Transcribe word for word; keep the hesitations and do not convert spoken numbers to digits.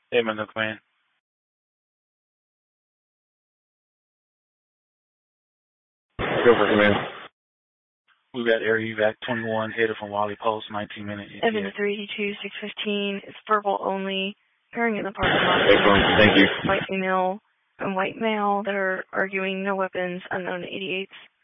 Hey, man, look, man. Go for it, man. We got Air Evac twenty-one headed from Wally Post, nineteen minutes. Evan to three eighty-two, six fifteen. It's verbal only. Pairing in the parking lot. Excellent. Thank you. White female and white male that are arguing, no weapons, unknown eighty-eights.